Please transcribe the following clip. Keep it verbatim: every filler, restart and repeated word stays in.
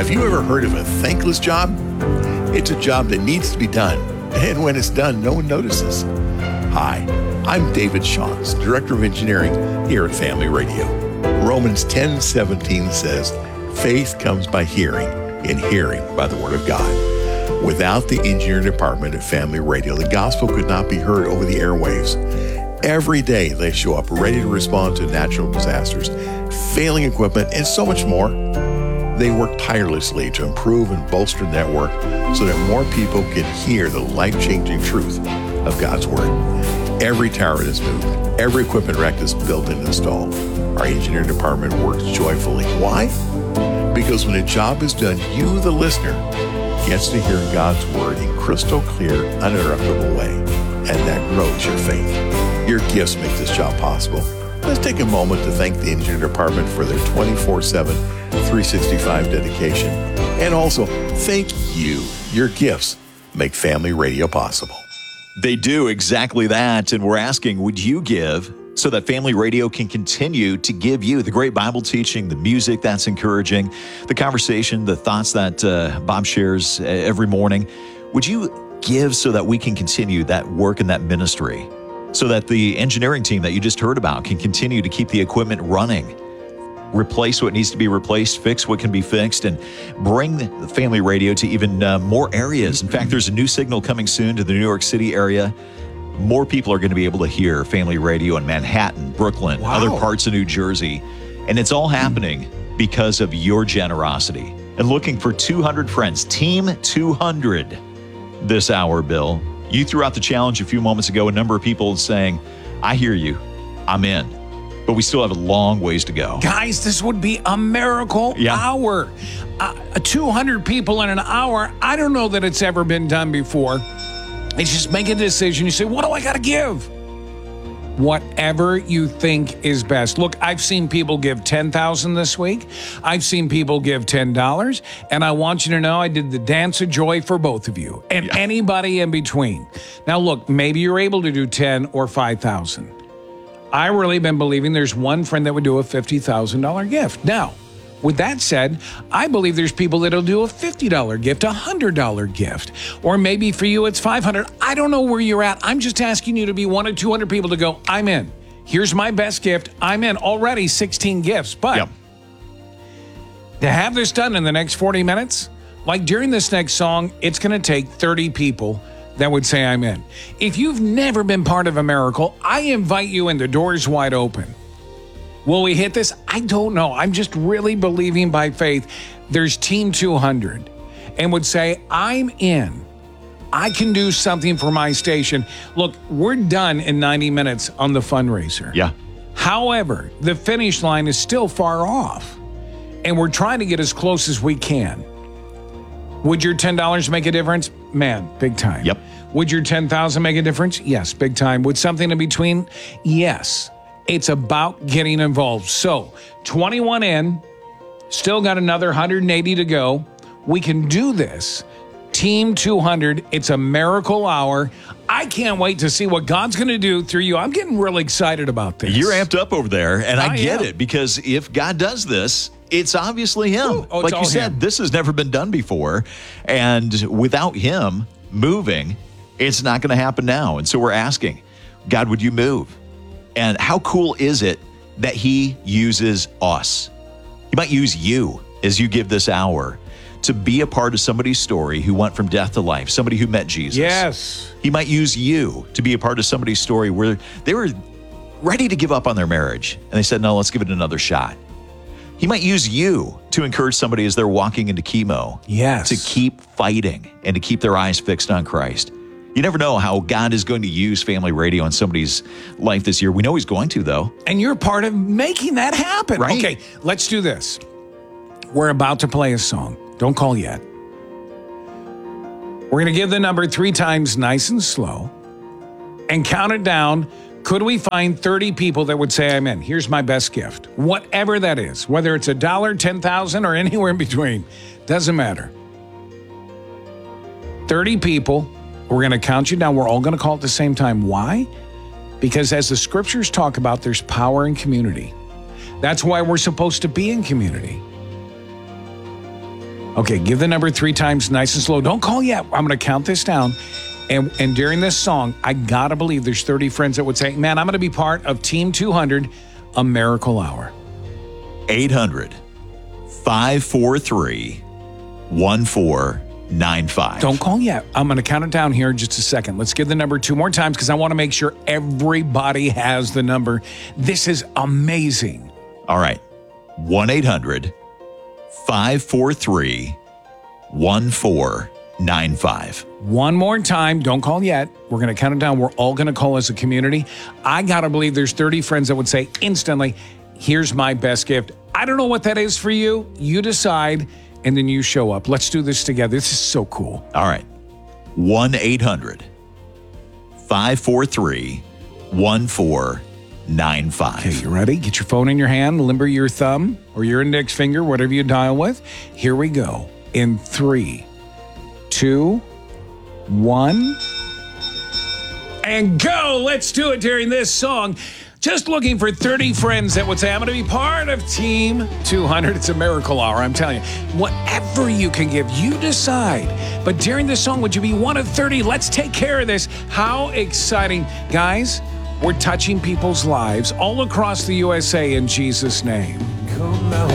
Have you ever heard of a thankless job? It's a job that needs to be done, and when it's done, no one notices. Hi, I'm David Shawns, Director of Engineering here at Family Radio. Romans ten seventeen says, faith comes by hearing, and hearing by the Word of God. Without the engineering department at Family Radio, the gospel could not be heard over the airwaves. Every day they show up ready to respond to natural disasters, failing equipment, and so much more. They work tirelessly to improve and bolster the network so that more people can hear the life-changing truth of God's Word. Every tower is moved, every equipment rack is built and installed. Our engineering department works joyfully. Why? Because when a job is done, you, the listener, gets to hear God's Word in crystal clear, uninterruptible way, and that grows your faith. Your gifts make this job possible. Let's take a moment to thank the engineering department for their twenty-four seven, three sixty-five dedication. And also, thank you. Your gifts make Family Radio possible. They do exactly that. And we're asking, would you give so that Family Radio can continue to give you the great Bible teaching, the music that's encouraging, the conversation, the thoughts that uh, Bob shares every morning? Would you give so that we can continue that work and that ministry? So that the engineering team that you just heard about can continue to keep the equipment running, replace what needs to be replaced, fix what can be fixed, and bring the Family Radio to even uh, more areas. In fact, there's a new signal coming soon to the New York City area. More people are going to be able to hear Family Radio in Manhattan, Brooklyn, Wow. other parts of New Jersey. And it's all happening because of your generosity. And looking for two hundred friends, Team two hundred this hour, Bill. You threw out the challenge a few moments ago, a number of people saying, I hear you, I'm in. But we still have a long ways to go. Guys, this would be a miracle Yeah. hour. Uh, two hundred people in an hour. I don't know that it's ever been done before. It's just make a decision. You say, what do I got to give? Whatever you think is best. Look, I've seen people give ten thousand dollars this week. I've seen people give ten dollars. And I want you to know I did the dance of joy for both of you and Yeah. anybody in between. Now, look, maybe you're able to do ten or five thousand. I really been believing there's one friend that would do a fifty thousand dollars gift. Now, with that said, I believe there's people that'll do a fifty dollars gift, a one hundred dollars gift, or maybe for you it's five hundred dollars. I don't know where you're at. I'm just asking you to be one or two hundred people to go, I'm in. Here's my best gift. I'm in. Already sixteen gifts. But Yep. to have this done in the next forty minutes, like during this next song, it's going to take thirty people that would say I'm in. If you've never been part of a miracle, I invite you in. The door's wide open. Will we hit this? I don't know. I'm just really believing by faith. There's Team two hundred and would say, I'm in. I can do something for my station. Look, we're done in ninety minutes on the fundraiser. Yeah. However, the finish line is still far off, and we're trying to get as close as we can. Would your ten dollars make a difference? Man, big time. Yep. Would your ten thousand dollars make a difference? Yes, big time. Would something in between? Yes. It's about getting involved. So, twenty-one in, still got another one hundred eighty to go. We can do this. Team two hundred, it's a miracle hour. I can't wait to see what God's going to do through you. I'm getting really excited about this. You're amped up over there, and I, I get am. it, because if God does this, it's obviously Him. Ooh, oh, it's like all you said, Him. this has never been done before, and without Him moving, it's not going to happen now. And so we're asking, God, would you move? And how cool is it that He uses us? He might use you as you give this hour to be a part of somebody's story who went from death to life, somebody who met Jesus. Yes. He might use you to be a part of somebody's story where they were ready to give up on their marriage, and they said, no, let's give it another shot. He might use you to encourage somebody as they're walking into chemo. Yes. To keep fighting and to keep their eyes fixed on Christ. You never know how God is going to use Family Radio in somebody's life this year. We know He's going to, though. And you're part of making that happen. Right. Okay, let's do this. We're about to play a song. Don't call yet. We're going to give the number three times nice and slow and count it down. Could we find thirty people that would say I'm in? Here's my best gift. Whatever that is, whether it's a dollar, ten thousand, or anywhere in between, doesn't matter. thirty people. We're going to count you down. We're all going to call at the same time. Why? Because as the scriptures talk about, there's power in community. That's why we're supposed to be in community. Okay, give the number three times nice and slow. Don't call yet. I'm going to count this down. And, and during this song, I got to believe there's thirty friends that would say, man, I'm going to be part of Team two hundred, a Miracle Hour. eight hundred, five four three, one four nine five. Don't call yet. I'm going to count it down here in just a second. Let's give the number two more times because I want to make sure everybody has the number. This is amazing. All right. one eight hundred, five four three, one four nine five. One more time. Don't call yet. We're going to count it down. We're all going to call as a community. I got to believe there's thirty friends that would say instantly, here's my best gift. I don't know what that is for you. You decide, and then you show up. Let's do this together. This is so cool. All right. one eight hundred, five four three, one four nine five. Okay, you ready? Get your phone in your hand, limber your thumb or your index finger, whatever you dial with. Here we go. In three, two, one, and go. Let's do it during this song. Just looking for thirty friends that would say, I'm going to be part of Team two hundred. It's a Miracle Hour, I'm telling you. Whatever you can give, you decide. But during this song, would you be one of thirty? Let's take care of this. How exciting. Guys, we're touching people's lives all across the U S A in Jesus' name.